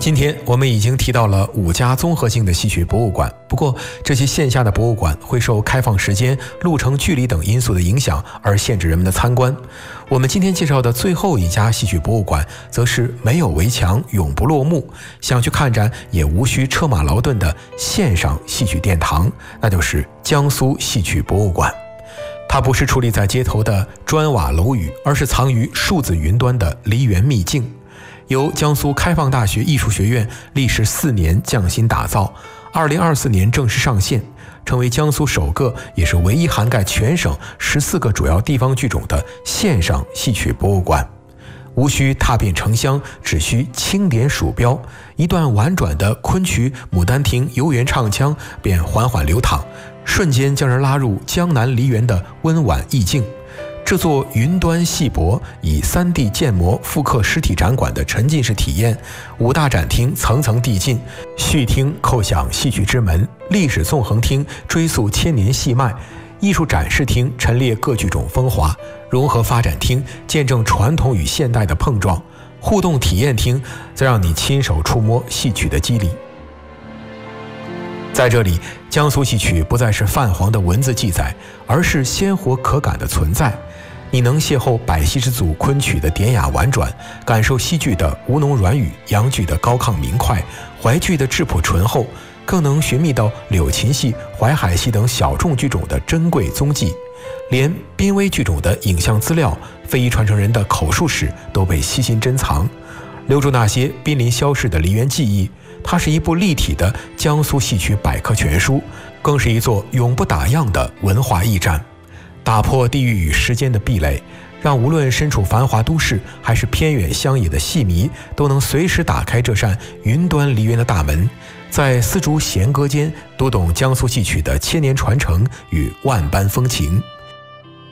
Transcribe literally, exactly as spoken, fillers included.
今天我们已经提到了五家综合性的戏曲博物馆，不过这些线下的博物馆会受开放时间、路程距离等因素的影响而限制人们的参观。我们今天介绍的最后一家戏曲博物馆则是没有围墙，永不落幕，想去看展也无需车马劳顿的线上戏曲殿堂，那就是江苏戏曲博物馆。它不是矗立在街头的砖瓦楼宇，而是藏于数字云端的梨园秘境。由江苏开放大学艺术学院历时四年匠心打造，二零二四年正式上线，成为江苏首个也是唯一涵盖全省十四个主要地方剧种的线上戏曲博物馆。无需踏遍城乡，只需轻点鼠标，一段婉转的昆曲《牡丹亭》游园唱腔便缓缓流淌，瞬间将人拉入江南梨园的温婉意境。这座云端戏博以 三 D 建模复刻实体展馆的沉浸式体验，五大展厅层层递进，序厅叩响戏曲之门，历史纵横厅追溯千年戏脉，艺术展示厅陈列各剧种风华，融合发展厅见证传统与现代的碰撞，互动体验厅则让你亲手触摸戏曲的肌理。在这里，江苏戏曲不再是泛黄的文字记载，而是鲜活可感的存在。你能邂逅百戏之祖昆曲的典雅婉转，感受西剧的吴侬软语，洋剧的高亢明快，淮剧的质朴醇厚，更能寻觅到柳琴戏、淮海戏等小众剧种的珍贵踪迹。连濒危剧种的影像资料、非遗传承人的口述史都被悉心珍藏，留住那些濒临消逝的梨园记忆。它是一部立体的江苏戏曲百科全书，更是一座永不打烊的文化驿站。打破地域与时间的壁垒，让无论身处繁华都市还是偏远乡野的戏迷都能随时打开这扇云端梨园的大门，在丝竹弦歌间读懂江苏戏曲的千年传承与万般风情。